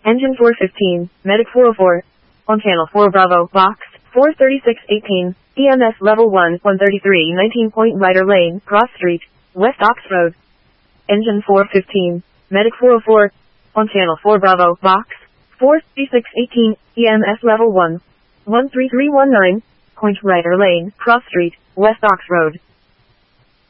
Engine 415, Medic 404. On channel 4 Bravo, box 43618, EMS level 1, 133, 19 Point Rider Lane, Cross Street, West Ox Road. Engine 415, Medic 404. On channel 4 Bravo, box 43618, EMS level 1, 13319, Point Rider Lane, Cross Street, West Ox Road.